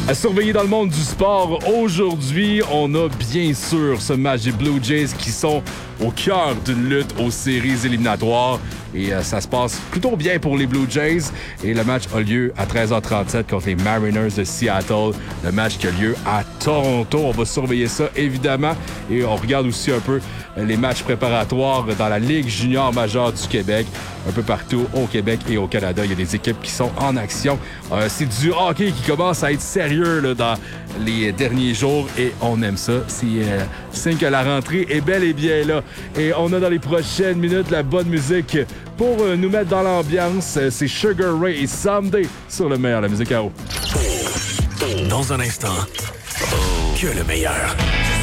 À surveiller dans le monde du sport, aujourd'hui, on a bien sûr ce match des Blue Jays qui sont au cœur d'une lutte aux séries éliminatoires. Et ça se passe plutôt bien pour les Blue Jays. Et le match a lieu à 13h37 contre les Mariners de Seattle. Le match qui a lieu à Toronto. On va surveiller ça, évidemment. Et on regarde aussi un peu les matchs préparatoires dans la Ligue junior majeure du Québec. Un peu partout au Québec et au Canada, il y a des équipes qui sont en action. C'est du hockey qui commence à être sérieux là, dans les derniers jours et on aime ça. C'est signe que la rentrée est bel et bien là. Et on a dans les prochaines minutes la bonne musique pour nous mettre dans l'ambiance. C'est Sugar Ray et Someday sur le meilleur, la musique à eau. Dans un instant, que le meilleur.